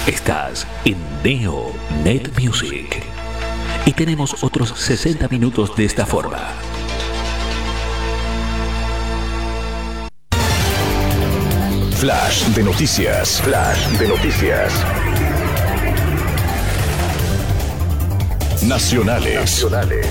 Estás en Neo Net Music y tenemos otros 60 minutos de esta forma. Flash de noticias. Flash de noticias. Nacionales.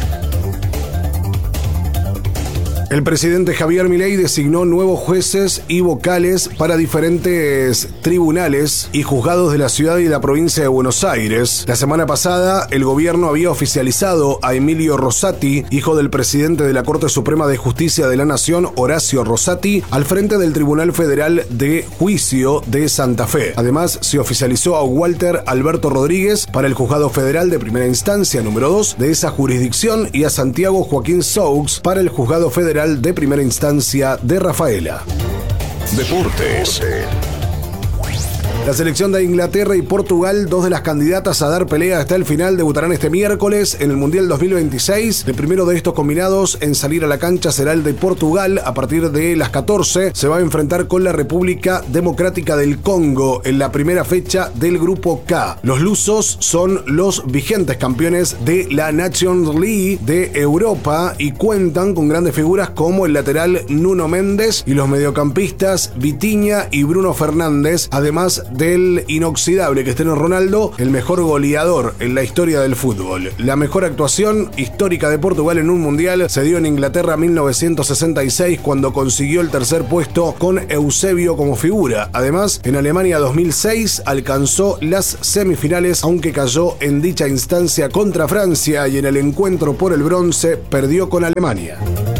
El presidente Javier Milei designó nuevos jueces y vocales para diferentes tribunales y juzgados de la ciudad y la provincia de Buenos Aires. La semana pasada, el gobierno había oficializado a Emilio Rosati, hijo del presidente de la Corte Suprema de Justicia de la Nación, Horacio Rosati, al frente del Tribunal Federal de Juicio de Santa Fe. Además, se oficializó a Walter Alberto Rodríguez para el Juzgado Federal de Primera Instancia número 2 de esa jurisdicción y a Santiago Joaquín Saux para el Juzgado Federal de Primera Instancia de Rafaela. Deportes. La selección de Inglaterra y Portugal, dos de las candidatas a dar pelea hasta el final, debutarán este miércoles en el Mundial 2026. El primero de estos combinados en salir a la cancha será el de Portugal. A partir de las 14 se va a enfrentar con la República Democrática del Congo en la primera fecha del Grupo K. Los lusos son los vigentes campeones de la Nations League de Europa y cuentan con grandes figuras como el lateral Nuno Méndez y los mediocampistas Vitinha y Bruno Fernández, además del inoxidable Cristiano Ronaldo, el mejor goleador en la historia del fútbol. La mejor actuación histórica de Portugal en un mundial se dio en Inglaterra 1966, cuando consiguió el tercer puesto con Eusebio como figura. Además, en Alemania 2006 alcanzó las semifinales, aunque cayó en dicha instancia contra Francia, y en el encuentro por el bronce perdió con Alemania.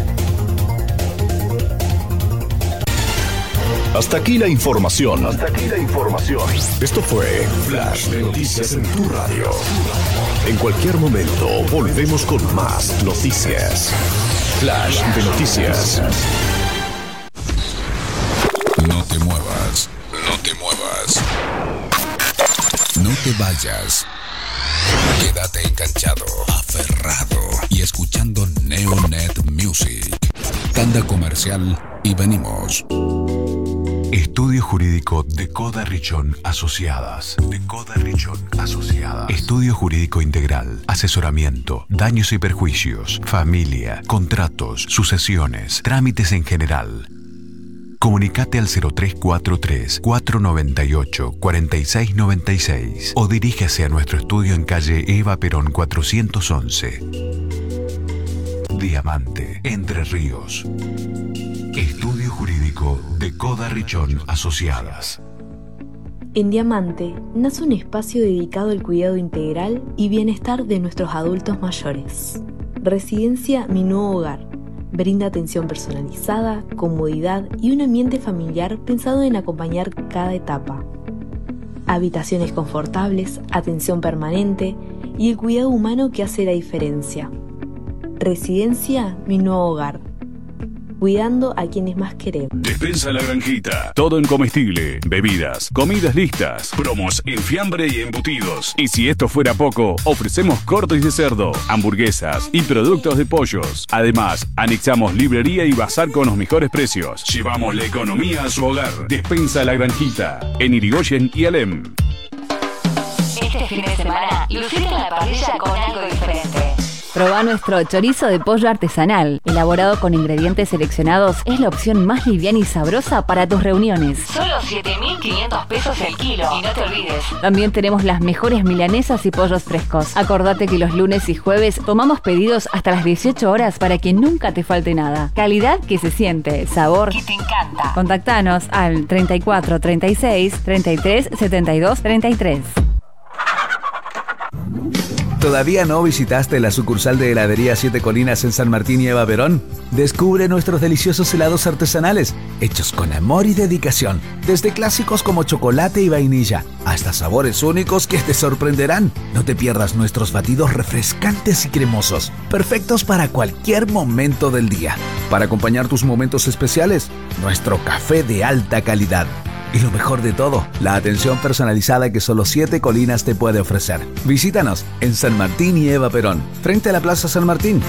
Hasta aquí la información. Esto fue Flash de Noticias en tu radio. En cualquier momento volvemos con más noticias. Flash de Noticias. No te muevas. No te vayas. Quédate enganchado, aferrado y escuchando Neonet Music. Tanda comercial y venimos. Estudio Jurídico de Coda Richón Asociadas. Estudio Jurídico Integral. Asesoramiento, daños y perjuicios, familia, contratos, sucesiones, trámites en general. Comunicate al 0343-498-4696 o dirígase a nuestro estudio en calle Eva Perón 411. Diamante, Entre Ríos. Estudio Jurídico de Coda Richón Asociadas. En Diamante nace un espacio dedicado al cuidado integral y bienestar de nuestros adultos mayores. Residencia Mi Nuevo Hogar. Brinda atención personalizada, comodidad y un ambiente familiar pensado en acompañar cada etapa. Habitaciones confortables, atención permanente y el cuidado humano que hace la diferencia. Residencia Mi Nuevo Hogar. Cuidando a quienes más queremos. Despensa La Granjita. Todo en comestible, bebidas, comidas listas, promos en fiambre y embutidos. Y si esto fuera poco, ofrecemos cortes de cerdo, hamburguesas y productos de pollos. Además, anexamos librería y bazar con los mejores precios. Llevamos la economía a su hogar. Despensa La Granjita. En Irigoyen y Alem. Este fin de semana, lucite en la parrilla con algo diferente. Probá nuestro chorizo de pollo artesanal. Elaborado con ingredientes seleccionados, es la opción más liviana y sabrosa para tus reuniones. Solo 7.500 pesos el kilo. Y no te olvides. También tenemos las mejores milanesas y pollos frescos. Acordate que los lunes y jueves tomamos pedidos hasta las 18 horas para que nunca te falte nada. Calidad que se siente, sabor que te encanta. Contactanos al 34 36 33 72 33. ¿Todavía no visitaste la sucursal de heladería Siete Colinas en San Martín y Eva Perón? Descubre nuestros deliciosos helados artesanales, hechos con amor y dedicación, desde clásicos como chocolate y vainilla, hasta sabores únicos que te sorprenderán. No te pierdas nuestros batidos refrescantes y cremosos, perfectos para cualquier momento del día. Para acompañar tus momentos especiales, nuestro café de alta calidad. Y lo mejor de todo, la atención personalizada que solo Siete Colinas te puede ofrecer. Visítanos en San Martín y Eva Perón, frente a la Plaza San Martín.